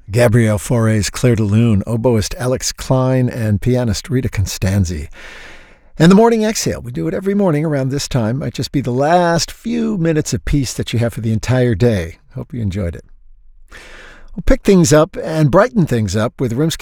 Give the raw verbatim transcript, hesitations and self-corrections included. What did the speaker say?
Gabrielle Fauré's Clair de Lune, oboist Alex Klein, and pianist Rita Constanzi. And the morning exhale. We do it every morning around this time. Might just be the last few minutes of peace that you have for the entire day. Hope you enjoyed it. We'll pick things up and brighten things up with Rimsky